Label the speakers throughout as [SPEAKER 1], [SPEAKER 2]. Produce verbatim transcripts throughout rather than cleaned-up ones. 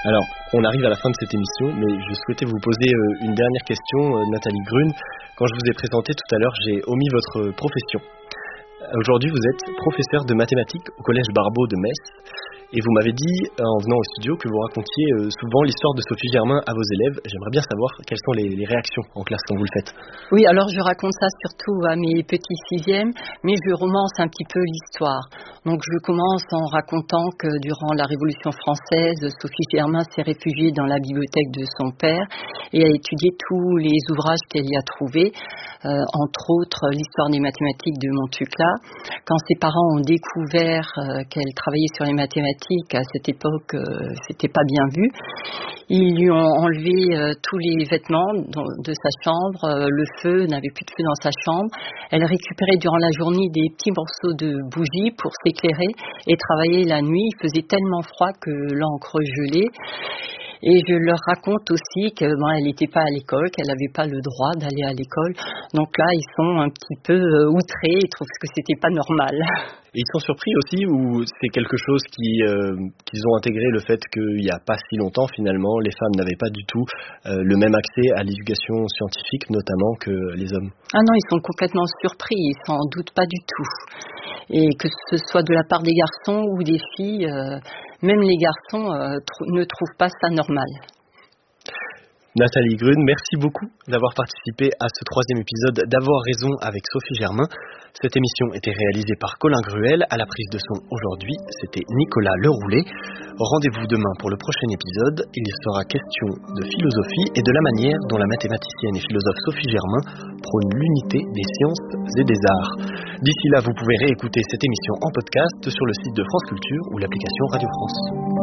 [SPEAKER 1] Alors, on arrive à la fin de cette émission, mais je souhaitais vous poser euh, une dernière question, euh, Nathalie Grune. Quand je vous ai présenté tout à l'heure, j'ai omis votre profession. Aujourd'hui, vous êtes professeur de mathématiques au Collège Barbeau de Metz. Et vous m'avez dit, en venant au studio, que vous racontiez euh, souvent l'histoire de Sophie Germain à vos élèves. J'aimerais bien savoir quelles sont les, les réactions en classe quand vous le faites.
[SPEAKER 2] Oui, alors je raconte ça surtout à mes petits sixièmes, mais je romance un petit peu l'histoire. Donc je commence en racontant que durant la Révolution française, Sophie Germain s'est réfugiée dans la bibliothèque de son père et a étudié tous les ouvrages qu'elle y a trouvés, euh, entre autres l'histoire des mathématiques de Montucla. Quand ses parents ont découvert euh, qu'elle travaillait sur les mathématiques, à cette époque, euh, c'était pas bien vu. Ils lui ont enlevé euh, tous les vêtements de sa chambre, euh, le feu, n'avait plus de feu dans sa chambre. Elle récupérait durant la journée des petits morceaux de bougies pour s'éclairer et travaillait la nuit. Il faisait tellement froid que l'encre gelait. Et je leur raconte aussi qu'elle bon, n'était pas à l'école, qu'elle n'avait pas le droit d'aller à l'école. Donc là, ils sont un petit peu euh, outrés, ils trouvent que c'était pas normal.
[SPEAKER 1] Et ils sont surpris aussi, ou c'est quelque chose qui, euh, qu'ils ont intégré, le fait qu'il n'y a pas si longtemps, finalement, les femmes n'avaient pas du tout euh, le même accès à l'éducation scientifique, notamment, que les hommes?
[SPEAKER 2] Ah non, ils sont complètement surpris, ils s'en doutent pas du tout. Et que ce soit de la part des garçons ou des filles, euh, même les garçons euh, tr- ne trouvent pas ça normal.
[SPEAKER 1] Nathalie Grune, merci beaucoup d'avoir participé à ce troisième épisode d'Avoir raison avec Sophie Germain. Cette émission était réalisée par Colin Gruel. À la prise de son aujourd'hui, c'était Nicolas Leroulet. Rendez-vous demain pour le prochain épisode. Il sera question de philosophie et de la manière dont la mathématicienne et philosophe Sophie Germain prône l'unité des sciences et des arts. D'ici là, vous pouvez réécouter cette émission en podcast sur le site de France Culture ou l'application Radio France.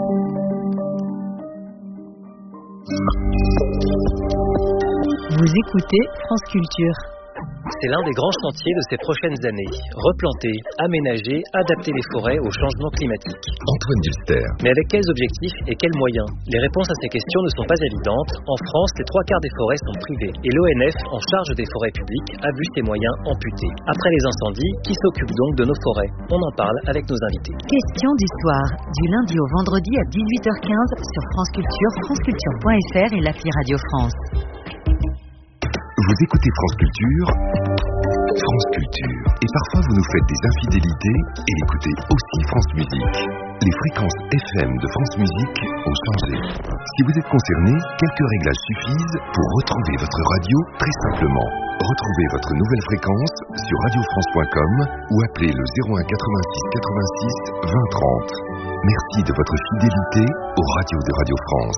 [SPEAKER 3] Vous écoutez France Culture.
[SPEAKER 4] C'est l'un des grands chantiers de ces prochaines années. Replanter, aménager, adapter les forêts au changement climatique.
[SPEAKER 5] Antoine Dulster.
[SPEAKER 4] Mais avec quels objectifs et quels moyens? Les réponses à ces questions ne sont pas évidentes. En France, les trois quarts des forêts sont privées. Et l'O N F, en charge des forêts publiques, a vu ses moyens amputés. Après les incendies, qui s'occupe donc de nos forêts? On en parle avec nos invités.
[SPEAKER 3] Question d'histoire, du lundi au vendredi à dix-huit heures quinze sur France Culture, franceculture point f r et l'appli Radio France.
[SPEAKER 5] Vous écoutez France Culture, France Culture. Et parfois vous nous faites des infidélités et écoutez aussi France Musique. Les fréquences F M de France Musique ont changé. Si vous êtes concerné, quelques réglages suffisent pour retrouver votre radio très simplement. Retrouvez votre nouvelle fréquence sur radio france point com ou appelez le zéro un quatre-vingt-six quatre-vingt-six vingt trente. Merci de votre fidélité aux radios de Radio France.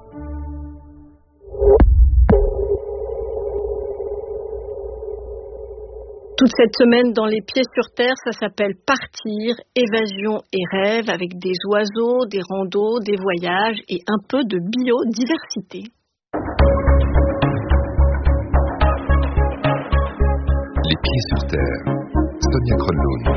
[SPEAKER 6] Toute cette semaine dans Les Pieds sur Terre, ça s'appelle Partir, évasion et rêve, avec des oiseaux, des randos, des voyages et un peu de biodiversité.
[SPEAKER 5] Les Pieds sur Terre, Sonia Kronlund.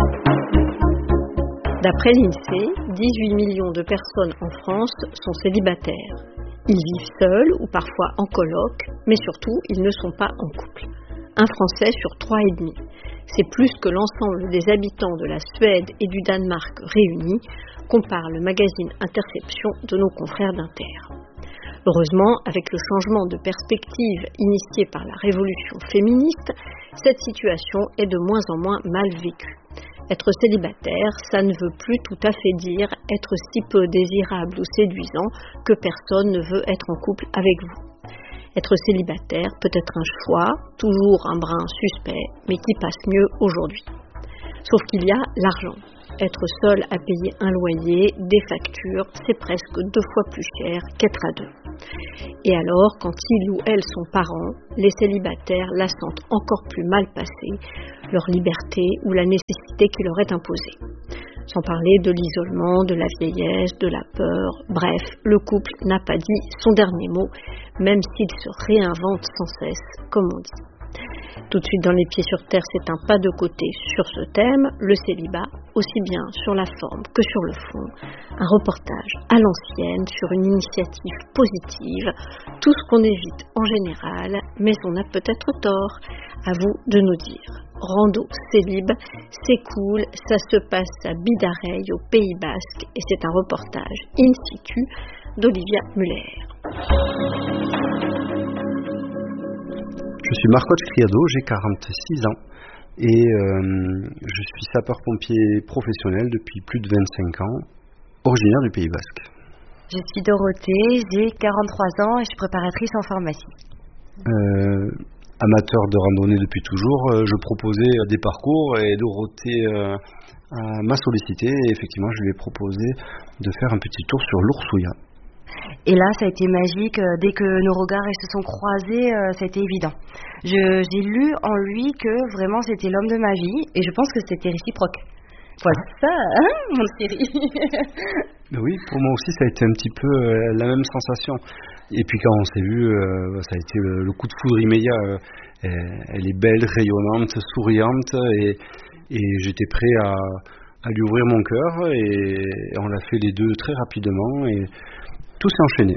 [SPEAKER 6] D'après l'INSEE, dix-huit millions de personnes en France sont célibataires. Ils vivent seuls ou parfois en coloc, mais surtout, ils ne sont pas en couple. Un Français sur trois et demi. C'est plus que l'ensemble des habitants de la Suède et du Danemark réunis, compare le magazine Interception de nos confrères d'Inter. Heureusement, avec le changement de perspective initié par la révolution féministe, cette situation est de moins en moins mal vécue. Être célibataire, ça ne veut plus tout à fait dire être si peu désirable ou séduisant que personne ne veut être en couple avec vous. Être célibataire peut être un choix, toujours un brin suspect, mais qui passe mieux aujourd'hui. Sauf qu'il y a l'argent. Être seul à payer un loyer, des factures, c'est presque deux fois plus cher qu'être à deux. Et alors, quand ils ou elles sont parents, les célibataires la sentent encore plus mal passer, leur liberté ou la nécessité qui leur est imposée. Sans parler de l'isolement, de la vieillesse, de la peur, bref, le couple n'a pas dit son dernier mot, même s'il se réinvente sans cesse, comme on dit. Tout de suite dans Les Pieds sur Terre, c'est un pas de côté sur ce thème, le célibat, aussi bien sur la forme que sur le fond. Un reportage à l'ancienne sur une initiative positive, tout ce qu'on évite en général, mais on a peut-être tort. À vous de nous dire. Rando célib, c'est cool, ça se passe à Bidareille au Pays Basque et c'est un reportage in situ d'Olivia Muller.
[SPEAKER 7] Je suis Marcotte Criado, j'ai quarante-six ans et euh, je suis sapeur-pompier professionnel depuis plus de vingt-cinq ans, originaire du Pays Basque.
[SPEAKER 3] Je suis Dorothée, j'ai quarante-trois ans et je suis préparatrice en pharmacie.
[SPEAKER 7] Euh, amateur de randonnée depuis toujours, euh, je proposais des parcours et Dorothée euh, m'a sollicité et effectivement je lui ai proposé de faire un petit tour sur l'Oursouya.
[SPEAKER 3] Et là, ça a été magique. Dès que nos regards se sont croisés, ça a été évident. Je, j'ai lu en lui que vraiment c'était l'homme de ma vie et je pense que c'était réciproque. Voilà ça, hein, mon chéri.
[SPEAKER 7] Oui, pour moi aussi, ça a été un petit peu euh, la même sensation. Et puis quand on s'est vu, euh, ça a été le, le coup de foudre immédiat. Euh, elle est belle, rayonnante, souriante et, et j'étais prêt à, à lui ouvrir mon cœur et on l'a fait les deux très rapidement et tout s'est enchaîné.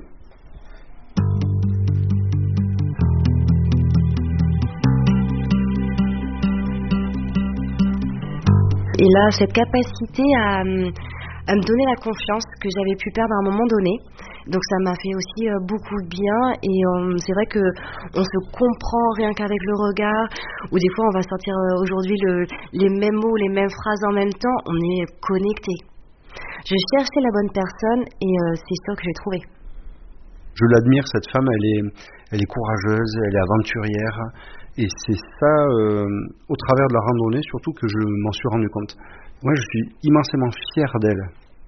[SPEAKER 3] Et là, cette capacité à, à me donner la confiance que j'avais pu perdre à un moment donné. Donc ça m'a fait aussi euh, beaucoup de bien et euh, c'est vrai que on se comprend rien qu'avec le regard ou des fois on va sortir euh, aujourd'hui le, les mêmes mots, les mêmes phrases en même temps, on est connectés. Je cherchais la bonne personne et euh, c'est sûr que j'ai trouvé.
[SPEAKER 7] Je l'admire, cette femme, elle est, elle est courageuse, elle est aventurière et c'est ça, euh, au travers de la randonnée surtout, que je m'en suis rendu compte. Moi, je suis immensément fier d'elle.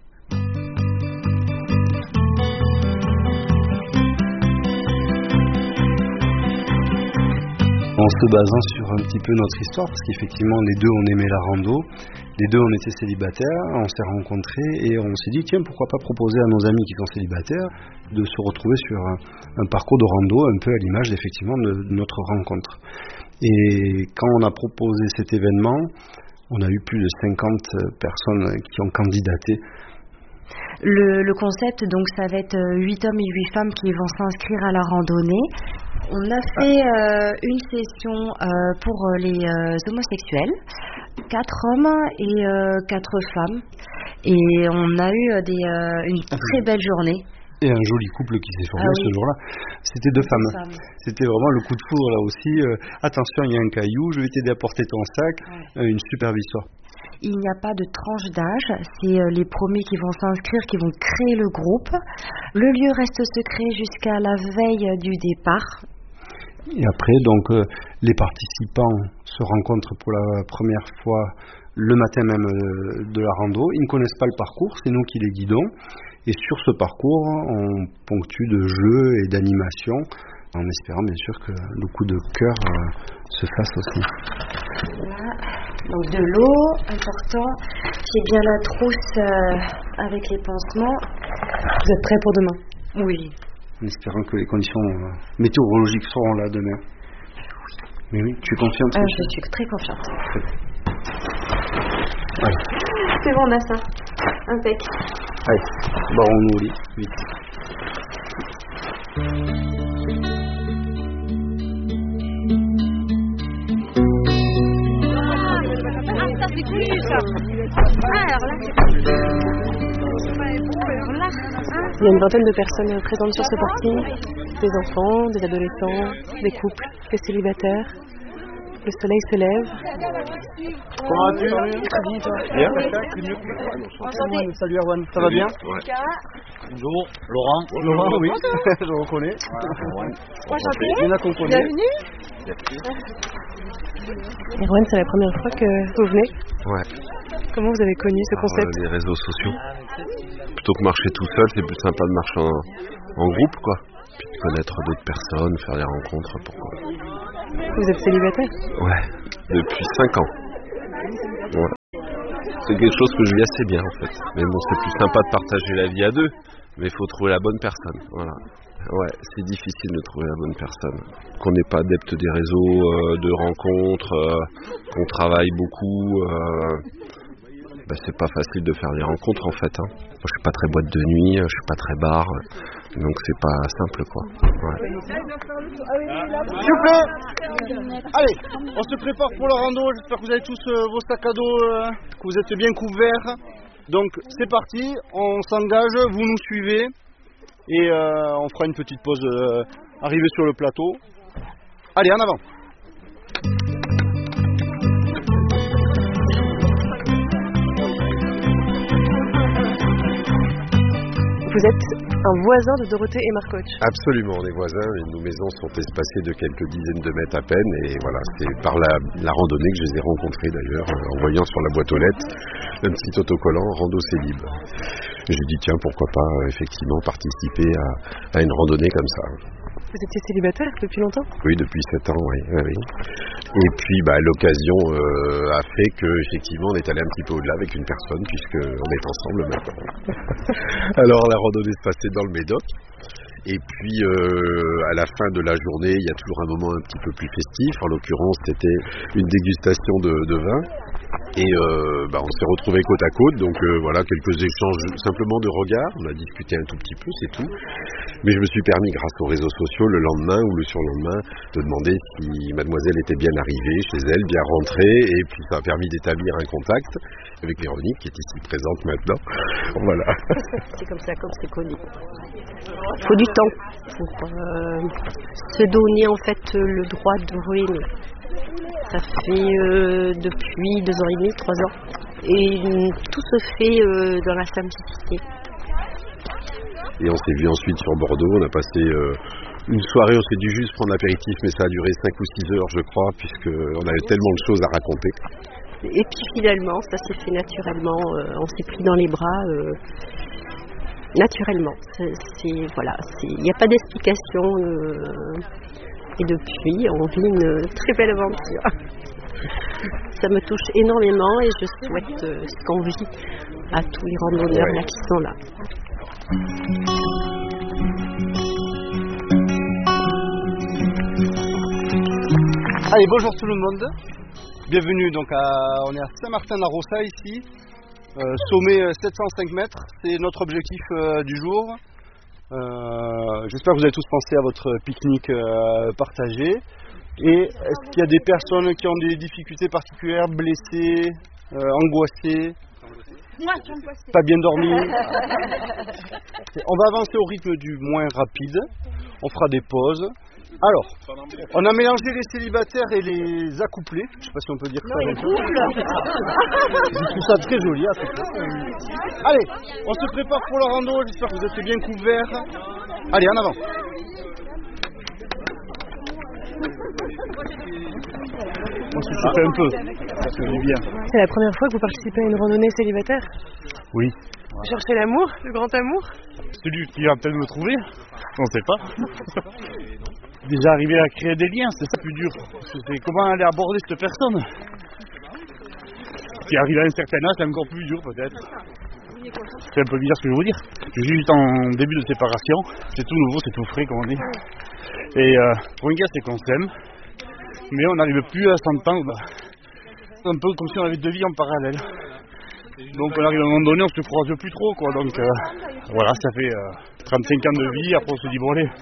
[SPEAKER 7] En se basant sur un petit peu notre histoire, parce qu'effectivement les deux on aimait la rando, les deux on était célibataires, on s'est rencontrés et on s'est dit tiens pourquoi pas proposer à nos amis qui sont célibataires de se retrouver sur un, un parcours de rando un peu à l'image effectivement de, de notre rencontre. Et quand on a proposé cet événement, on a eu plus de cinquante personnes qui ont candidaté.
[SPEAKER 3] Le, le concept, donc, ça va être huit hommes et huit femmes qui vont s'inscrire à la randonnée. On a fait euh, une session euh, pour les euh, homosexuels, quatre hommes et euh, quatre femmes. Et on a eu des, euh, une très belle journée.
[SPEAKER 7] Et un joli couple qui s'est formé ah, oui. ce jour-là. C'était deux, deux femmes. femmes. C'était vraiment le coup de foudre là aussi. Euh, attention, il y a un caillou, je vais t'aider à porter ton sac. Ouais. Euh, une superbe histoire.
[SPEAKER 3] Il n'y a pas de tranche d'âge, c'est les premiers qui vont s'inscrire, qui vont créer le groupe. Le lieu reste secret jusqu'à la veille du départ.
[SPEAKER 7] Et après, donc, euh, les participants se rencontrent pour la première fois le matin même euh, de la rando. Ils ne connaissent pas le parcours, c'est nous qui les guidons. Et sur ce parcours, on ponctue de jeux et d'animations, en espérant bien sûr que le coup de cœur euh, se fasse aussi.
[SPEAKER 3] Voilà. Donc de l'eau, important. J'ai bien la trousse euh, avec les pansements. Vous êtes prêts pour demain? Oui.
[SPEAKER 7] En espérant que les conditions euh, météorologiques seront là demain. Mais oui, tu es confiante?
[SPEAKER 3] euh, Je suis très confiante.
[SPEAKER 7] Allez.
[SPEAKER 3] C'est bon, on a ça. Impec.
[SPEAKER 7] Allez, barrons-nous au lit, vite.
[SPEAKER 8] Il y a une vingtaine de personnes présentes sur ce parking, des enfants, des adolescents, des couples, des célibataires. Le soleil se lève.
[SPEAKER 9] Comment vas-tu? Très bien, toi? Bien. Attendez. Salut Erwan, ça va bien? Ouais.
[SPEAKER 10] Bonjour, Laurent.
[SPEAKER 9] Laurent, oui, je le reconnais.
[SPEAKER 8] Enchanté.
[SPEAKER 9] Il y en a qu'on connaît.
[SPEAKER 8] Bienvenue. Erwan, c'est la première fois que vous venez?
[SPEAKER 11] Ouais.
[SPEAKER 8] Comment vous avez connu ce concept?
[SPEAKER 11] Alors, les réseaux sociaux. Plutôt que marcher tout seul, c'est plus sympa de marcher en, en groupe, quoi. Puis de connaître d'autres personnes, faire des rencontres, pourquoi.
[SPEAKER 8] Vous êtes célibataire?
[SPEAKER 11] Ouais, depuis cinq ans. Ouais. C'est quelque chose que je vis assez bien, en fait. Mais bon, c'est plus sympa de partager la vie à deux, mais il faut trouver la bonne personne, voilà. Ouais, c'est difficile de trouver la bonne personne. Qu'on n'est pas adepte des réseaux euh, de rencontres, euh, qu'on travaille beaucoup, euh, bah, c'est pas facile de faire des rencontres en fait. Hein. Moi, je suis pas très boîte de nuit, je suis pas très bar, donc c'est pas simple quoi. Ouais.
[SPEAKER 9] S'il vous plaît, allez, on se prépare pour la rando. J'espère que vous avez tous euh, vos sacs à dos, euh, que vous êtes bien couverts. Donc c'est parti, on s'engage, vous nous suivez. Et euh, on fera une petite pause euh, arrivée sur le plateau. Allez, en avant.
[SPEAKER 8] Vous êtes un voisin de Dorothée et Marc Koch.
[SPEAKER 11] Absolument, on est voisins et nos maisons sont espacées de quelques dizaines de mètres à peine. Et voilà, c'est par la, la randonnée que je les ai rencontrés d'ailleurs, en voyant sur la boîte aux lettres un petit autocollant Rando Célib. J'ai dit tiens, pourquoi pas effectivement participer à, à une randonnée comme ça.
[SPEAKER 8] Vous étiez célibataire depuis longtemps ?
[SPEAKER 11] Oui, depuis sept ans, oui. oui, oui. Et puis bah, l'occasion euh, a fait que effectivement on est allé un petit peu au-delà avec une personne puisqu'on est ensemble maintenant. Alors la randonnée se passait dans le Médoc. Et puis euh, à la fin de la journée, il y a toujours un moment un petit peu plus festif. En l'occurrence, c'était une dégustation de, de vin. Et euh, bah, on s'est retrouvés côte à côte, donc euh, voilà, quelques échanges simplement de regards. On a discuté un tout petit peu, c'est tout. Mais je me suis permis, grâce aux réseaux sociaux, le lendemain ou le surlendemain, de demander si mademoiselle était bien arrivée chez elle, bien rentrée. Et puis ça a permis d'établir un contact avec Véronique, qui est ici présente maintenant. Voilà.
[SPEAKER 6] C'est comme ça, comme c'est connu. Il faut du temps pour euh, se donner en fait le droit de ruiner. Ça fait euh, depuis deux ans et demi, trois ans. Et euh, tout se fait euh, dans la simplicité.
[SPEAKER 11] Et on s'est vu ensuite sur Bordeaux, on a passé euh, une soirée, on s'est dû juste prendre l'apéritif, mais ça a duré cinq ou six heures je crois, puisqu'on avait tellement de choses à raconter.
[SPEAKER 6] Et puis finalement, ça s'est fait naturellement, euh, on s'est pris dans les bras, euh, naturellement. C'est, c'est, voilà, il n'y a pas d'explication. Euh, Et depuis, on vit une très belle aventure. Ça me touche énormément et je souhaite euh, ce qu'on vit à tous les randonneurs là, qui sont là.
[SPEAKER 9] Allez, bonjour tout le monde. Bienvenue, donc à, on est à Saint-Martin-la-Rossa ici. Euh, sommet sept cent cinq mètres, c'est notre objectif euh, du jour. Euh, j'espère que vous avez tous pensé à votre pique-nique euh, partagé. Et est-ce qu'il y a des personnes qui ont des difficultés particulières, blessées, euh, angoissées, pas bien dormies? On va avancer au rythme du moins rapide. On fera des pauses. Alors, on a mélangé les célibataires et les accouplés. Je ne sais pas si on peut dire ça.
[SPEAKER 6] Les couples.
[SPEAKER 9] Je trouve ça très joli. Allez, on se prépare pour la rando. J'espère que vous êtes bien couverts. Allez, en avant. On se chauffe un peu. Ça fait du bien.
[SPEAKER 8] C'est la première fois que vous participez à une randonnée célibataire ?
[SPEAKER 9] Oui.
[SPEAKER 8] Vous cherchez l'amour, le grand amour ?
[SPEAKER 9] Celui qui va peut-être me trouver, on ne sait pas. Déjà arriver à créer des liens, c'est ça plus dur. C'est comment aller aborder cette personne. Qui arrive à un certain âge, c'est encore plus dur peut-être. C'est un peu bizarre ce que je veux vous dire. Je suis juste en début de séparation. C'est tout nouveau, c'est tout frais comme on dit. Et euh, pour une gars, c'est qu'on s'aime. Mais on n'arrive plus à s'entendre. C'est un peu comme si on avait deux vies en parallèle. Donc on arrive à un moment donné, on se croise plus trop quoi. Donc euh, voilà, ça fait euh, trente-cinq ans de vie, après on se dit bon allez.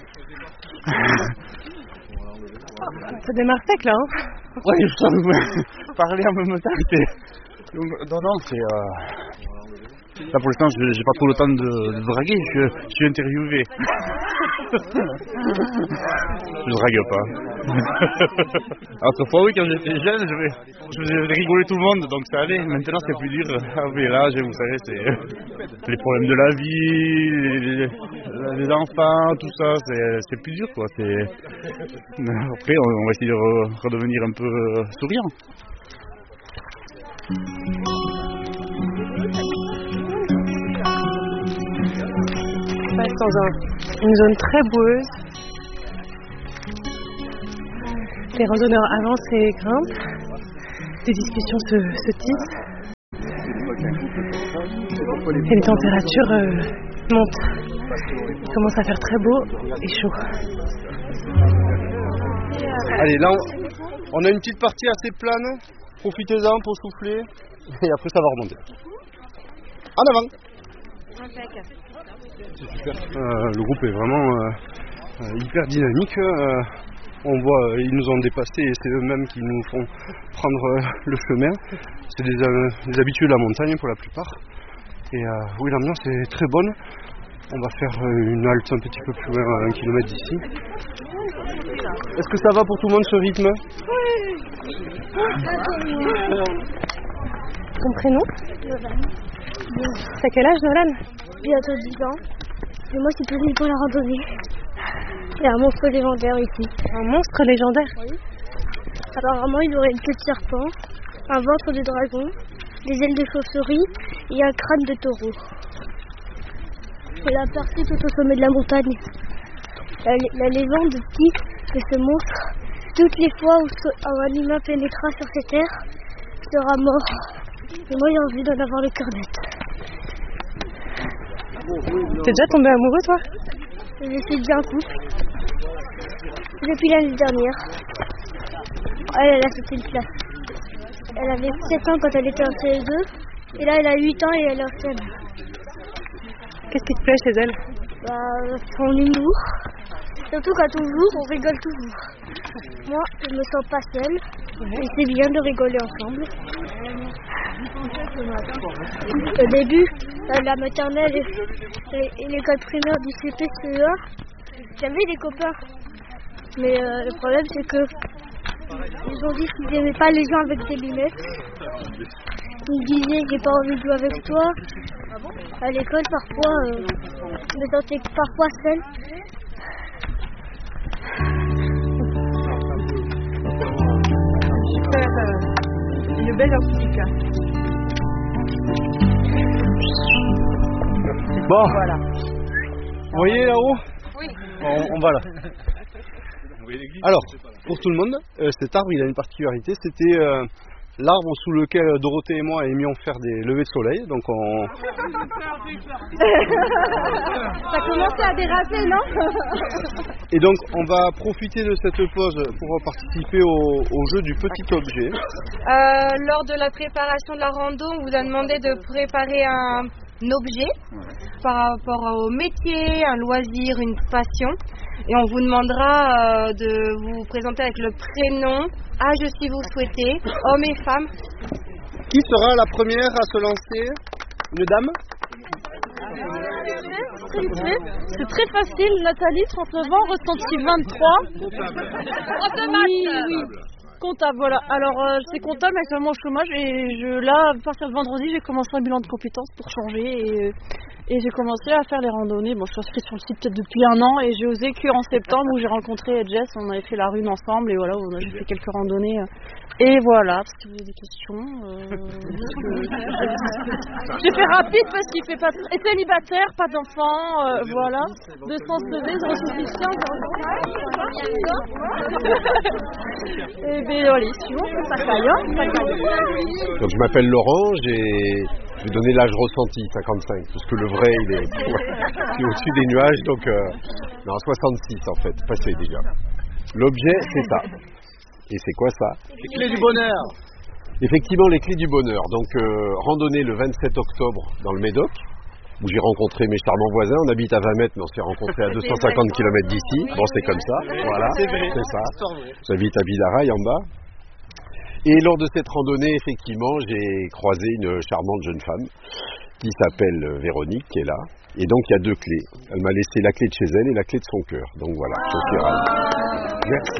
[SPEAKER 8] Ça démarre sec là, hein?
[SPEAKER 9] Ouais, je sens parler en même temps, c'est... Donc, non, non, c'est... Euh... Là pour l'instant, j'ai, j'ai pas trop le temps de, de draguer, je, je suis interviewé. Je drague pas. Autrefois, oui, quand j'étais jeune, je, vais, je faisais rigoler tout le monde, donc ça allait. Maintenant, c'est plus dur. Avec l'âge, vous savez, c'est les problèmes de la vie, les, les enfants, tout ça, c'est, c'est plus dur, quoi. C'est... Après, on, on va essayer de re, redevenir un peu souriant.
[SPEAKER 8] On passe dans un, une zone très boueuse. Les randonneurs avancent et grimpent. Les discussions se, se tissent. Et les températures euh, montent. Il commence à faire très beau et chaud.
[SPEAKER 9] Allez, là, on, on a une petite partie assez plane. Profitez-en pour souffler. Et après, ça va remonter. En avant. C'est super. Euh, le groupe est vraiment euh, euh, hyper dynamique. Euh, on voit, euh, ils nous ont dépassés et c'est eux-mêmes qui nous font prendre euh, le chemin. C'est des, euh, des habitués de la montagne pour la plupart. Et euh, oui, l'ambiance est très bonne.
[SPEAKER 7] On va faire une halte un petit peu plus loin, à un kilomètre d'ici. Est-ce que ça va pour tout le monde ce rythme?
[SPEAKER 8] Ton prénom? T'as quel âge, Nolan?
[SPEAKER 12] Bientôt dix ans. Et moi, je suis venu pour la randonnée. Il y a un monstre légendaire ici.
[SPEAKER 8] Un monstre légendaire?
[SPEAKER 12] Oui. Apparemment, il aurait une queue de serpent, un ventre de dragon, des ailes de chauve-souris et un crâne de taureau. Il a percé tout au sommet de la montagne. La, la légende dit que ce monstre, toutes les fois où un humain pénétrera sur cette terre, sera mort. Et moi, j'ai envie d'en avoir le cœur net.
[SPEAKER 8] T'es déjà tombé amoureux, toi?
[SPEAKER 12] Je suis déjà en couple. Depuis l'année dernière. Elle, elle a sauté une classe. Elle avait sept ans quand elle était en C E deux. Et là, elle a huit ans et elle est en C M.
[SPEAKER 8] Qu'est-ce qui te plaît chez elle?
[SPEAKER 12] Bah, son humour. Surtout quand on joue, on rigole toujours. Moi, je me sens pas seule. Et c'est bien de rigoler ensemble. Au début, à la maternelle et, et l'école primaire du C P C E un, j'avais des copains. Mais euh, le problème, c'est que ils ont dit qu'ils n'aimaient pas les gens avec des lunettes. Ils disaient, j'ai pas envie de jouer avec toi. À l'école, parfois, euh, je me sentais parfois seule.
[SPEAKER 8] Super, euh, une belle orchidée.
[SPEAKER 9] Bon,
[SPEAKER 8] voilà.
[SPEAKER 9] Vous voyez là-haut?
[SPEAKER 8] Oui.
[SPEAKER 9] On, on va là. Alors, pour tout le monde, euh, cet arbre, il a une particularité, c'était euh, l'arbre sous lequel Dorothée et moi aimions faire des levées de soleil. Donc on...
[SPEAKER 8] Ça commençait à déraper, non?
[SPEAKER 9] Et donc on va profiter de cette pause pour participer au, au jeu du petit objet.
[SPEAKER 13] Euh, lors de la préparation de la rando, on vous a demandé de préparer un, un objet par rapport au métier, un loisir, une passion. Et on vous demandera euh, de vous présenter avec le prénom, âge si vous souhaitez, homme et femme.
[SPEAKER 9] Qui sera la première à se lancer? Une dame?
[SPEAKER 14] C'est très facile, Nathalie, trente-neuf ans, ressenti vingt-trois. Oui, oui, comptable, voilà. Alors, euh, c'est comptable, mais actuellement au chômage, et je, là, à partir de vendredi, j'ai commencé un bilan de compétences pour changer, et, et j'ai commencé à faire les randonnées. Bon, je suis inscrite sur le site peut-être depuis un an, et j'ai osé qu'en septembre, où j'ai rencontré Jess, on avait fait la rune ensemble, et voilà, on a fait quelques randonnées. Et voilà, parce que vous avez des questions. Euh, j'ai fait rapide parce qu'il fait pas. Et célibataire, pas d'enfant, euh, voilà. deux cents C V, zéro souscription, et bien, allez, suivant, ça caille, hein.
[SPEAKER 11] Donc je m'appelle Laurent, j'ai, j'ai donné l'âge ressenti, cinquante-cinq, parce que le vrai, il est, il est au-dessus des nuages, donc euh, non, soixante-six en fait, passé déjà. L'objet, c'est ça. Et c'est quoi ça?
[SPEAKER 9] Les clés du bonheur.
[SPEAKER 11] Effectivement, les clés du bonheur. Donc, euh, randonnée le vingt-sept octobre dans le Médoc, où j'ai rencontré mes charmants voisins. On habite à vingt mètres, mais on s'est rencontrés à deux cent cinquante kilomètres d'ici. Bon, c'est comme ça. Voilà, c'est ça. J'habite à Villarail en bas. Et lors de cette randonnée, effectivement, j'ai croisé une charmante jeune femme qui s'appelle Véronique, qui est là. Et donc, il y a deux clés. Elle m'a laissé la clé de chez elle et la clé de son cœur. Donc voilà, je suis ravi. Merci.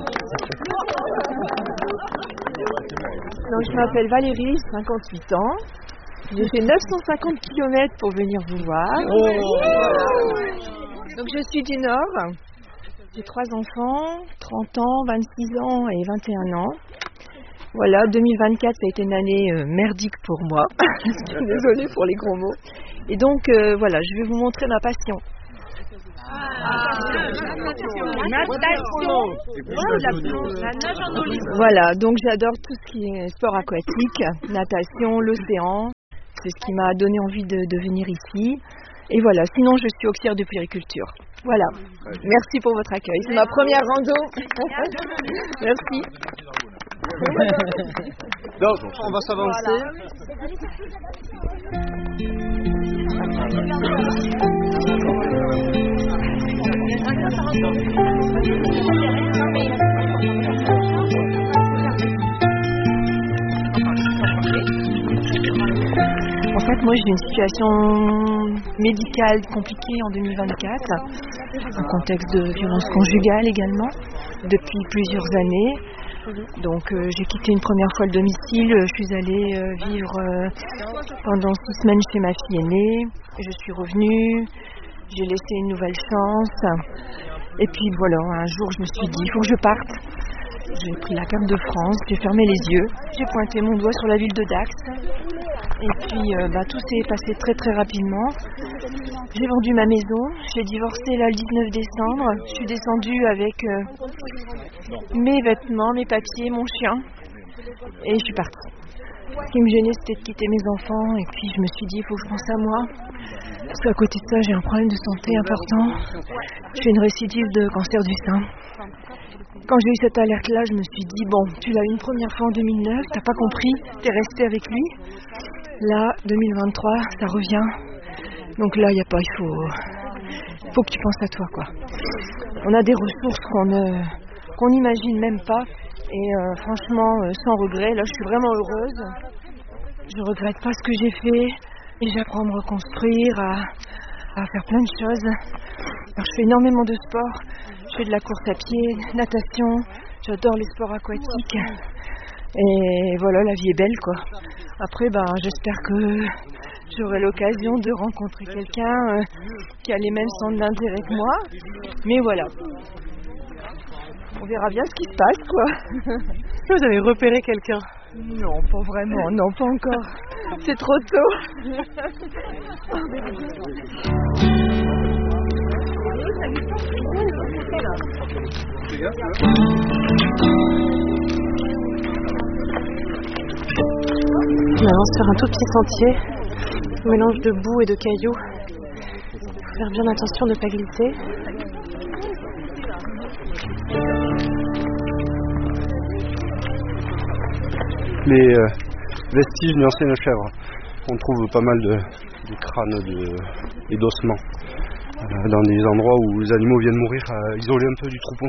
[SPEAKER 15] Donc, je m'appelle Valérie, cinquante-huit ans. J'ai fait neuf cent cinquante kilomètres pour venir vous voir. Oh. Donc, je suis du Nord. J'ai trois enfants, trente ans, vingt-six ans et vingt et un ans. Voilà, deux mille vingt-quatre, ça a été une année euh, merdique pour moi. Je suis désolée pour les gros mots. Et donc, euh, voilà, je vais vous montrer ma passion. Ah, natation. Voilà, donc j'adore tout ce qui est sport aquatique, natation, l'océan. C'est ce qui m'a donné envie de, de venir ici. Et voilà, sinon je suis auxiliaire de puériculture. Voilà, merci pour votre accueil. C'est ma première rando. Merci.
[SPEAKER 9] Donc, on va s'avancer.
[SPEAKER 15] En fait, moi j'ai une situation médicale compliquée en deux mille vingt-quatre, un contexte de violence conjugale également, depuis plusieurs années. Donc euh, j'ai quitté une première fois le domicile, je suis allée euh, vivre euh, pendant six semaines chez ma fille aînée, je suis revenue, j'ai laissé une nouvelle chance, et puis voilà, un jour je me suis dit, il faut que je parte. J'ai pris la carte de France, j'ai fermé les yeux, j'ai pointé mon doigt sur la ville de Dax, et puis euh, bah, tout s'est passé très très rapidement. J'ai vendu ma maison, j'ai divorcé là le dix-neuf décembre, je suis descendue avec euh, mes vêtements, mes papiers, mon chien, et je suis partie. Ce qui me gênait, c'était de quitter mes enfants, et puis je me suis dit, il faut que je pense à moi, parce qu'à côté de ça, j'ai un problème de santé important, j'ai une récidive de cancer du sein. Quand j'ai eu cette alerte-là, je me suis dit, bon, tu l'as eu une première fois en deux mille neuf, t'as pas compris, t'es resté avec lui. Là, deux mille vingt-trois, ça revient. Donc là, il n'y a pas, il faut, faut que tu penses à toi, quoi. On a des ressources qu'on ne, qu'on n'imagine même pas. Et euh, franchement, euh, sans regret, là, je suis vraiment heureuse. Je regrette pas ce que j'ai fait. Et j'apprends à me reconstruire, à, à faire plein de choses. Alors, je fais énormément de sport. Je fais de la course à pied, natation, j'adore les sports aquatiques. Et voilà, la vie est belle, quoi. Après, ben, j'espère que j'aurai l'occasion de rencontrer quelqu'un euh, qui a les mêmes centres d'intérêt que moi. Mais voilà. On verra bien ce qui se passe, quoi.
[SPEAKER 8] Est-ce que vous avez repéré quelqu'un?
[SPEAKER 15] Non, pas vraiment, non, pas encore. C'est trop tôt.
[SPEAKER 8] On avance sur un tout petit sentier, un mélange de boue et de cailloux. Il faut faire bien attention de ne pas glisser.
[SPEAKER 7] Les euh, vestiges d'une ancienne chèvre. On trouve pas mal de, de crânes de, et d'ossements euh, dans des endroits où les animaux viennent mourir, euh, isolés un peu du troupeau.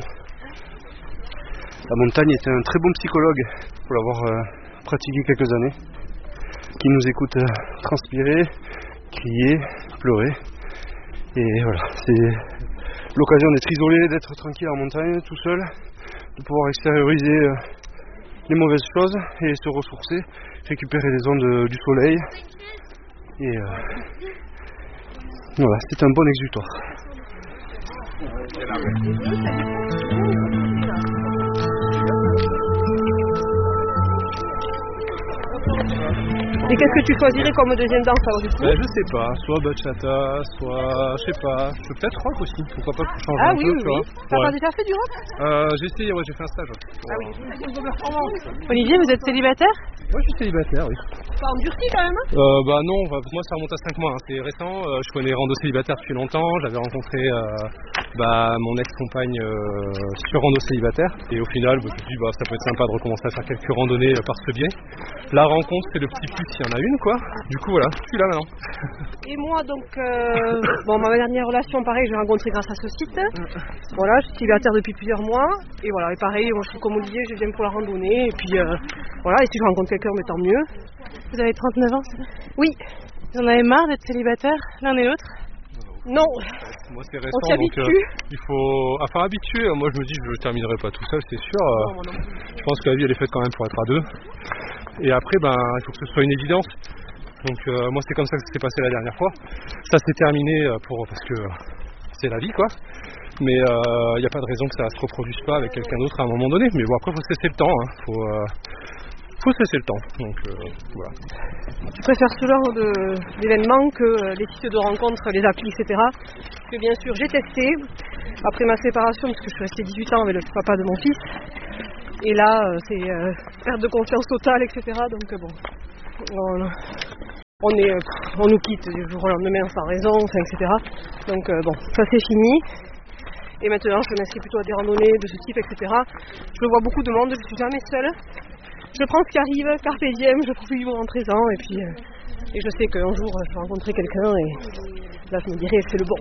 [SPEAKER 7] La montagne était un très bon psychologue pour l'avoir euh, pratiqué quelques années, qui nous écoute euh, transpirer, crier, pleurer. Et voilà, c'est l'occasion d'être isolé, d'être tranquille en montagne, tout seul, de pouvoir extérioriser euh, les mauvaises choses et se ressourcer, récupérer les ondes du soleil. Et euh, voilà, c'est un bon exutoire.
[SPEAKER 8] Et qu'est-ce que tu choisirais comme deuxième danse alors du coup?
[SPEAKER 16] Ben, je sais pas, soit bachata, soit je sais pas, je peux peut-être rock aussi, pourquoi pas pour changer
[SPEAKER 8] ah,
[SPEAKER 16] un
[SPEAKER 8] oui,
[SPEAKER 16] peu,
[SPEAKER 8] oui,
[SPEAKER 16] tu
[SPEAKER 8] oui.
[SPEAKER 16] vois.
[SPEAKER 8] T'as
[SPEAKER 16] Ouais.
[SPEAKER 8] pas déjà fait du rock?
[SPEAKER 16] Euh, j'ai essayé, ouais, j'ai fait un stage.
[SPEAKER 8] Ah oui. Olivier, vous êtes célibataire?
[SPEAKER 16] Moi je suis célibataire, oui.
[SPEAKER 8] Pas endurci quand même?
[SPEAKER 16] Euh, bah non, bah, moi ça remonte à cinq mois, hein, c'est récent, euh, je connais Rando Célibataire depuis longtemps, j'avais rencontré euh, bah, mon ex-compagne euh, sur Rando Célibataire, et au final bah, je me suis dit bah, ça peut être sympa de recommencer à faire quelques randonnées euh, par ce biais. La rencontre c'est le petit plus s'il y en a une quoi, du coup voilà, je suis là maintenant.
[SPEAKER 8] Et moi donc, euh, bon ma dernière relation pareil, j'ai rencontré grâce à ce site, voilà, je suis célibataire depuis plusieurs mois, et voilà, et pareil, moi je suis comme Olivier, je viens pour la randonnée, et puis euh, voilà, et si je rencontre quelqu'un, mais tant mieux. Vous avez trente-neuf ans, c'est ça?
[SPEAKER 15] Oui.
[SPEAKER 8] Vous en avez marre d'être célibataire, l'un et l'autre? Non.
[SPEAKER 16] Moi c'est
[SPEAKER 8] On
[SPEAKER 16] récent
[SPEAKER 8] s'y
[SPEAKER 16] donc
[SPEAKER 8] habitue.
[SPEAKER 16] euh, il faut. Enfin habitué, moi je me dis je ne terminerai pas tout seul, c'est sûr. euh,
[SPEAKER 8] Non, moi non plus.
[SPEAKER 16] je pense que la vie elle est faite quand même pour être à deux. Et après ben il faut que ce soit une évidence. Donc euh, moi c'est comme ça que ça s'est passé la dernière fois. Ça s'est terminé euh, pour parce que euh, c'est la vie quoi. Mais il euh, n'y a pas de raison que ça se reproduise pas avec quelqu'un d'autre à un moment donné. Mais bon après faut se laisser le temps, hein. faut, euh, faut se laisser le temps. Donc euh, voilà.
[SPEAKER 8] Je préfère ce genre de- d'événements que euh, les sites de rencontres, les applis, et cetera. Que bien sûr j'ai testé après ma séparation, parce que je suis restée dix-huit ans avec le papa de mon fils. Et là, euh, c'est euh, perte de confiance totale, et cetera. Donc euh, bon, on, on, est, euh, on nous quitte du jour au lendemain sans raison, enfin, et cetera. Donc euh, bon, ça c'est fini. Et maintenant, je m'inscris plutôt à des randonnées de ce type, et cetera. Je vois beaucoup de monde, je suis jamais seule. Je prends ce qui arrive, carpe diem, je profite du moment présent, et puis euh, et je sais qu'un jour je vais rencontrer quelqu'un, et là je me dirai c'est le bon.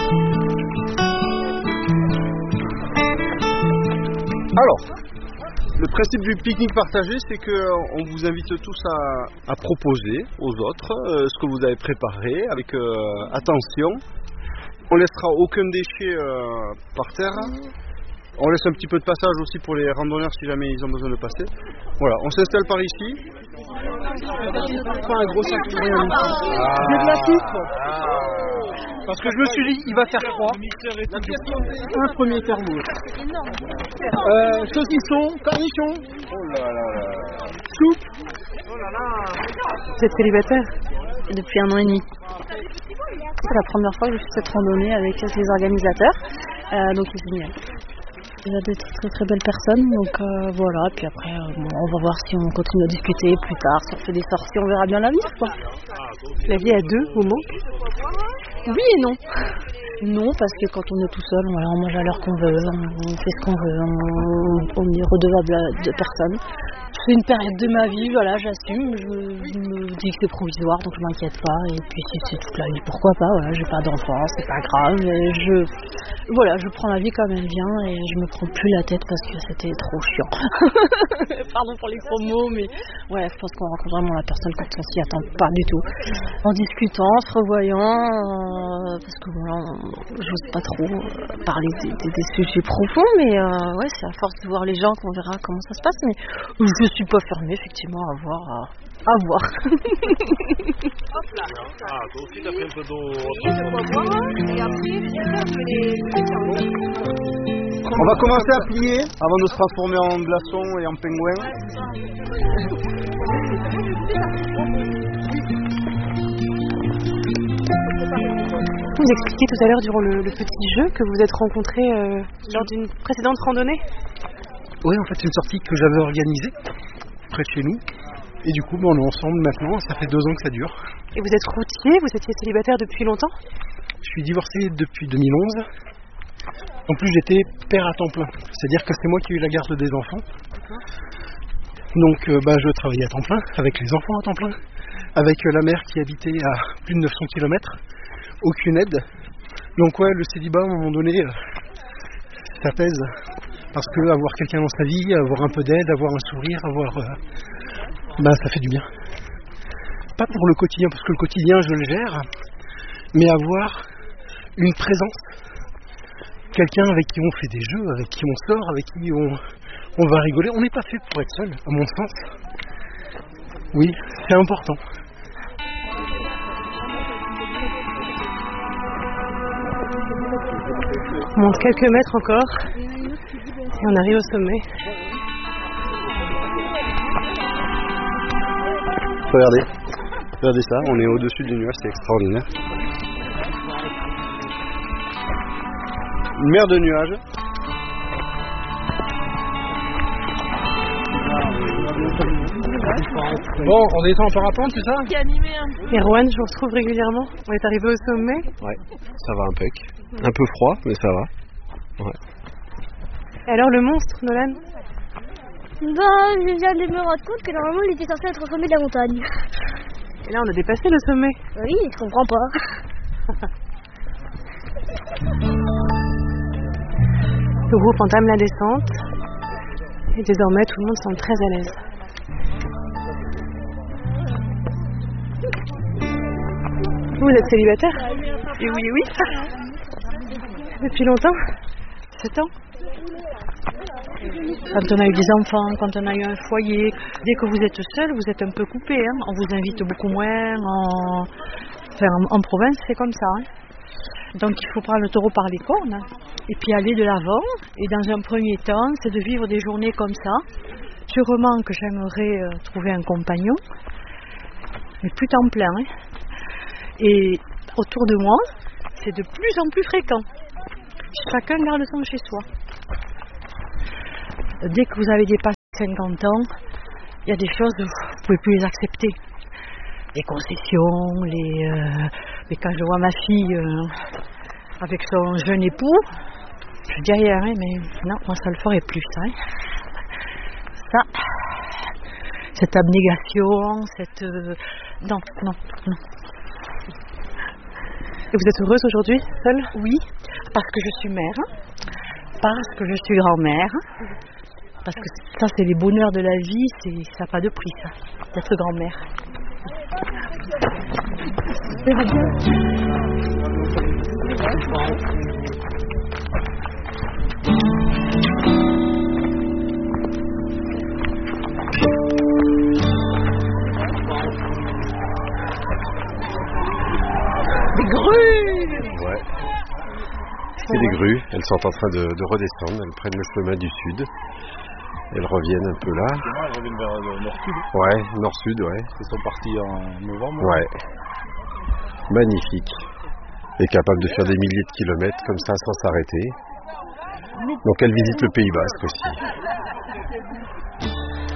[SPEAKER 9] Alors, Le principe du pique-nique partagé, c'est qu'on vous invite tous à, à proposer aux autres euh, ce que vous avez préparé avec euh, attention. On laissera aucun déchet euh, par terre. On laisse un petit peu de passage aussi pour les randonneurs si jamais ils ont besoin de passer. Voilà, on s'installe par ici. Pas un gros sac pour rien.
[SPEAKER 8] Du classique. Parce que je me suis dit, il va faire froid. Un premier thermos. Euh, saucisson, cornichon.
[SPEAKER 9] Oh là là là.
[SPEAKER 8] Soupe. Oh là là.
[SPEAKER 14] Vous êtes célibataire? Depuis un an et demi. C'est la première fois que je fais cette randonnée avec les organisateurs. Euh, donc c'est génial. Il y a des très très belles personnes, donc euh, voilà, puis après euh, bon, on va voir si on continue à discuter plus tard, si on fait des sorties, on verra bien l'avenir quoi. La vie à deux vous manque? Oui et non. Non, parce que quand on est tout seul, voilà, on mange à l'heure qu'on veut, on, on fait ce qu'on veut, on, on est redevable de personne. C'est une période de ma vie, voilà, j'assume, je, je me dis que c'est provisoire, donc je m'inquiète pas, et puis si c'est toute la vie, pourquoi pas, voilà, j'ai pas d'enfant, c'est pas grave, et je, voilà, je prends la vie comme elle vient, et je me prends plus la tête parce que c'était trop chiant. Pardon pour les gros mots, mais ouais, je pense qu'on rencontre vraiment la personne quand on s'y attend pas du tout. En discutant, en se revoyant, euh, parce que voilà, j'ose pas trop euh, parler des, des, des sujets profonds, mais euh, ouais, c'est à force de voir les gens qu'on verra comment ça se passe, mais je suis pas fermée effectivement à voir, à, à voir.
[SPEAKER 11] Ah, toi aussi t'as pris un peu d'eau.
[SPEAKER 9] On va commencer à plier avant de se transformer en glaçon et en pingouin.
[SPEAKER 14] Vous expliquiez tout à l'heure durant le, le petit jeu que vous vous êtes rencontrés euh, lors d'une précédente randonnée.
[SPEAKER 16] Oui, en fait, c'est une sortie que j'avais organisée près de chez nous. Et du coup, ben, on est ensemble maintenant. Ça fait deux ans que ça dure.
[SPEAKER 14] Et vous êtes routier, vous étiez célibataire depuis longtemps?
[SPEAKER 16] Je suis divorcé depuis deux mille onze. En plus, j'étais père à temps plein. C'est-à-dire que c'est moi qui ai eu la garde des enfants. Donc, euh, bah, je travaillais à temps plein, avec les enfants à temps plein, avec euh, la mère qui habitait à plus de neuf cents kilomètres. Aucune aide. Donc, ouais, le célibat, à un moment donné, euh, ça pèse. Parce que avoir quelqu'un dans sa vie, avoir un peu d'aide, avoir un sourire, avoir... Euh, ben ça fait du bien. Pas pour le quotidien, parce que le quotidien je le gère, mais avoir une présence. Quelqu'un avec qui on fait des jeux, avec qui on sort, avec qui on, on va rigoler. On n'est pas fait pour être seul, à mon sens. Oui, c'est important.
[SPEAKER 14] On monte quelques mètres encore. Et on arrive au sommet.
[SPEAKER 9] Regardez, regardez ça, on est au-dessus du nuage, c'est extraordinaire. Une mer de nuages.
[SPEAKER 16] Bon, on descend en parapente, c'est ça?
[SPEAKER 14] Et Rowan, je vous retrouve régulièrement. On est arrivé au sommet.
[SPEAKER 11] Ouais, ça va impec. Un peu froid, mais ça va. Ouais.
[SPEAKER 14] Et alors le monstre, Nolan?
[SPEAKER 12] Ben, je viens de me rendre compte que normalement il était censé être au sommet de la montagne.
[SPEAKER 14] Et là on a dépassé le sommet.
[SPEAKER 12] Oui, je comprends pas.
[SPEAKER 14] Le groupe entame la descente. Et désormais tout le monde semble très à l'aise. Vous êtes célibataire?
[SPEAKER 15] Et oui, oui.
[SPEAKER 14] Depuis longtemps? sept ans? Quand on a eu des enfants, quand on a eu un foyer, dès que vous êtes seul, vous êtes un peu coupé. Hein. On vous invite beaucoup moins. En, enfin, en, en province, c'est comme ça. Hein. Donc il faut prendre le taureau par les cornes et puis aller de l'avant. Et dans un premier temps, c'est de vivre des journées comme ça. Sûrement que j'aimerais euh, trouver un compagnon, mais plus temps plein. Hein. Et autour de moi, c'est de plus en plus fréquent. Chacun garde son chez soi. Dès que vous avez dépassé cinquante ans, il y a des choses où vous ne pouvez plus les accepter. Les concessions, les... Euh, mais quand je vois ma fille euh, avec son jeune époux, je dis rien, hein, mais non, moi ça le ferait plus. Hein. Ça, cette abnégation, cette... Euh, non, non, non. Et vous êtes heureuse aujourd'hui, seule? Oui, parce que je suis mère, parce que je suis grand-mère,
[SPEAKER 17] Parce que ça, c'est les bonheurs de la vie, c'est, ça n'a pas de prix, ça, d'être grand-mère. Ça va bien. Des grues.
[SPEAKER 11] Ouais. C'est des grues. Elles sont en train de, de redescendre. Elles prennent le chemin du sud. Elles reviennent un peu là.
[SPEAKER 18] Elles reviennent vers le nord-sud.
[SPEAKER 11] Ouais, nord-sud, ouais.
[SPEAKER 18] Elles sont parties en novembre.
[SPEAKER 11] Ouais. Magnifique. Et capable de faire des milliers de kilomètres comme ça sans s'arrêter. Donc elles visitent le Pays Basque aussi.